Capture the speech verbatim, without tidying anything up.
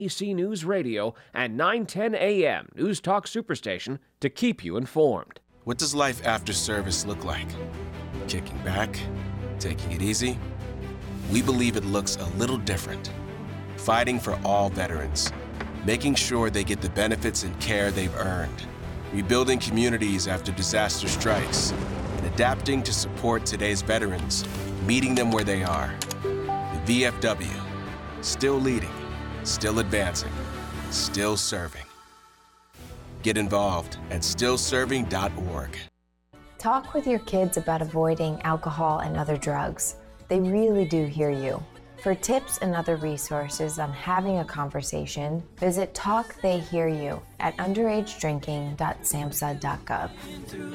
A B C News Radio and nine ten A M News Talk Superstation to keep you informed. What does life after service look like? Kicking back? Taking it easy? We believe it looks a little different. Fighting for all veterans. Making sure they get the benefits and care they've earned. Rebuilding communities after disaster strikes. And adapting to support today's veterans. Meeting them where they are. The V F W. Still leading. Still advancing. Still serving. Get involved at still serving dot org. Talk with your kids about avoiding alcohol and other drugs. They really do hear you. For tips and other resources on having a conversation, visit Talk They Hear You at underage drinking dot samhsa dot gov.